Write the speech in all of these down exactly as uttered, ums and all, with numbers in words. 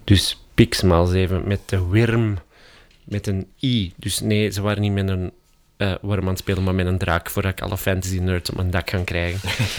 Dus Pix maal zeven met de Wyrm met een I. Dus nee, ze waren niet met een uh, worm aan het spelen, maar met een draak, voordat ik alle fantasy nerds op mijn dak kan krijgen.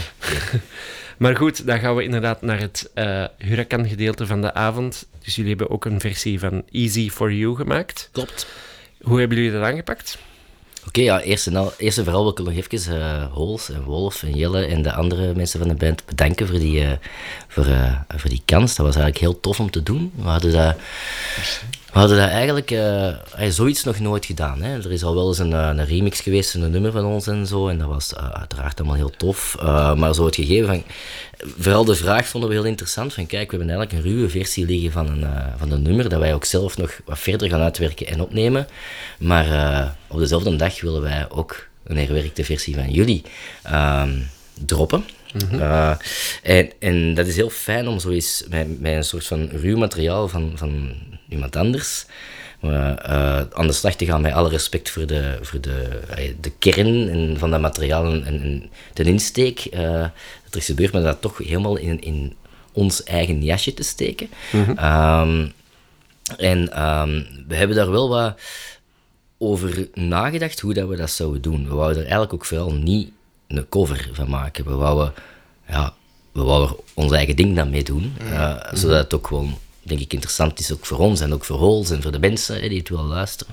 Maar goed, dan gaan we inderdaad naar het uh, Huracan gedeelte van de avond. Dus jullie hebben ook een versie van Easy for You gemaakt. Klopt. Hoe hebben jullie dat aangepakt? Oké, okay, ja, eerst en, al, eerst en vooral wil ik nog even uh, Hols en Wolf en Jelle en de andere mensen van de band bedanken voor die, uh, voor, uh, voor die kans. Dat was eigenlijk heel tof om te doen. We hadden dat, we hadden dat eigenlijk uh, zoiets nog nooit gedaan. Hè. Er is al wel eens een, een remix geweest van een nummer van ons en zo. En dat was uh, uiteraard allemaal heel tof. Uh, maar zo het gegeven van... Vooral de vraag vonden we heel interessant. Van kijk, we hebben eigenlijk een ruwe versie liggen van een, uh, van een nummer dat wij ook zelf nog wat verder gaan uitwerken en opnemen. Maar uh, op dezelfde dag willen wij ook een herwerkte versie van jullie uh, droppen. Mm-hmm. Uh, en, en dat is heel fijn om zoiets met, met een soort van ruw materiaal van, van iemand anders uh, uh, aan de slag te gaan, met alle respect voor de, voor de, uh, de kern en van dat materiaal en, en de insteek. Uh, dat er is gebeurd, maar dat toch helemaal in, in ons eigen jasje te steken. Mm-hmm. Um, en um, we hebben daar wel wat over nagedacht hoe dat we dat zouden doen. We wouden er eigenlijk ook vooral niet een cover van maken. We wouden, ja, we wouden ons eigen ding dan mee doen, uh, mm-hmm. zodat het ook gewoon, denk ik, interessant is ook voor ons en ook voor Hols en voor de mensen hè, die het willen luisteren.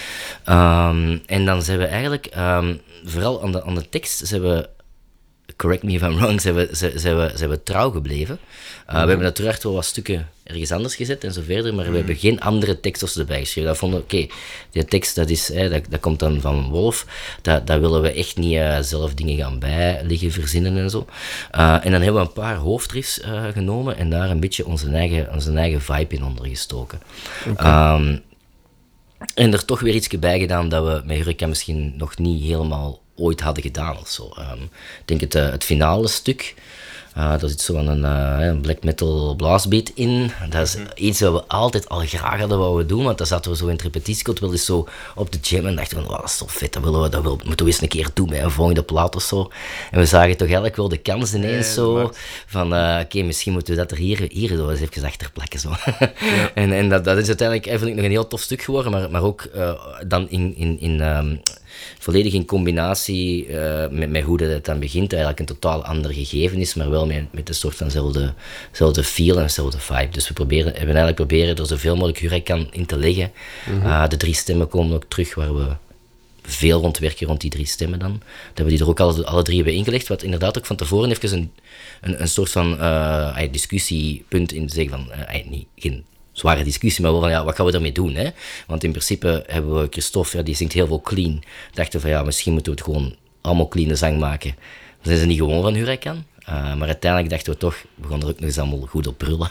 Um, en dan zijn we eigenlijk, um, vooral aan de, aan de tekst, zijn we, correct me if I'm wrong, zijn we, zijn, zijn we, zijn we trouw gebleven. Uh, mm-hmm. We hebben natuurlijk wel wat stukken ergens anders gezet en zo verder, maar mm-hmm. we hebben geen andere teksters erbij geschreven. Dat vonden we, oké, okay, die tekst, dat, is, hè, dat, dat komt dan van Wolf, dat, dat willen we echt niet uh, zelf dingen gaan bij liggen verzinnen en zo. Uh, en dan hebben we een paar hoofdriffs uh, genomen en daar een beetje onze eigen, onze eigen vibe in ondergestoken. Okay. Um, en er toch weer iets bij gedaan dat we met Huracan misschien nog niet helemaal ooit hadden gedaan of zo. Um, ik denk het, uh, het finale stuk, uh, daar zit zo een, uh, een black metal blastbeat in. Dat is mm-hmm. iets wat we altijd al graag hadden wouden doen, want daar zaten we zo in het repetitiecode wel eens zo op de jam en dachten we, oh, dat is toch vet, dat, willen we, dat wil, moeten we eens een keer doen met een volgende plaat of zo. En we zagen toch eigenlijk wel de kans ineens nee, zo, van uh, oké, okay, misschien moeten we dat er hier, hier zo eens even achter plakken. Zo. Ja. en en dat, dat is uiteindelijk eigenlijk nog een heel tof stuk geworden, maar, maar ook uh, dan in... in, in um, volledig in combinatie uh, met, met hoe dat het dan begint, eigenlijk een totaal ander gegeven is, maar wel met, met een soort vanzelfde zelfde feel en dezelfde vibe. Dus we proberen, hebben eigenlijk proberen er zoveel mogelijk Huracan in te leggen. Mm-hmm. Uh, de drie stemmen komen ook terug, waar we veel rondwerken rond die drie stemmen dan. Dat we die er ook alle, alle drie hebben ingelegd, wat inderdaad ook van tevoren even een, een, een soort van uh, discussiepunt in te zeggen van, uh, niet, geen zware discussie, maar wel van ja, wat gaan we ermee doen? Hè? Want in principe hebben we Christophe, ja, die zingt heel veel clean. Dachten van ja, misschien moeten we het gewoon allemaal clean zang maken. Dan zijn ze niet gewoon van Huracan. Uh, maar uiteindelijk dachten we toch, we gaan er ook nog eens allemaal goed op brullen.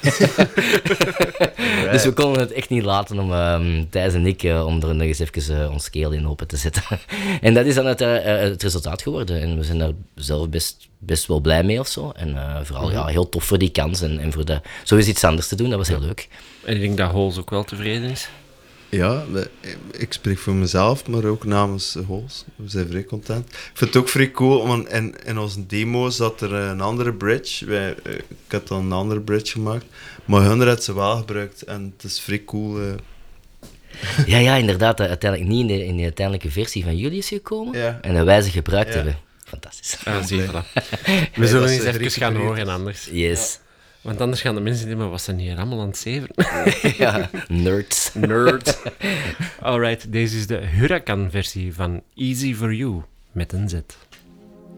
Right. Dus we konden het echt niet laten om um, Thijs en ik uh, om er nog eens even uh, ons keel in open te zetten. En dat is dan het, uh, het resultaat geworden. En we zijn daar zelf best, best wel blij mee of zo. En uh, vooral mm-hmm. ja, heel tof voor die kans en, en voor de, zo eens iets anders te doen, dat was heel leuk. En ik denk dat Hols ook wel tevreden is. Ja, ik spreek voor mezelf, maar ook namens Hols. We zijn vrij content. Ik vind het ook vrij cool, want in, in onze demo zat er een andere bridge. Wij, ik had dan een andere bridge gemaakt, maar hun had ze wel gebruikt en het is vrij cool. Uh. Ja, ja, inderdaad, dat uiteindelijk niet in de, in de uiteindelijke versie van jullie is gekomen ja. en dat wij ze gebruikt ja. hebben. Fantastisch. Ah, zie je dat. We zullen eens even gaan horen anders. Yes. Ja. Want anders gaan de mensen denken, maar wat zijn hier allemaal aan het zeven? Ja, nerds. Nerds. Alright, deze is de Huracan-versie van Easy For You, met een Z.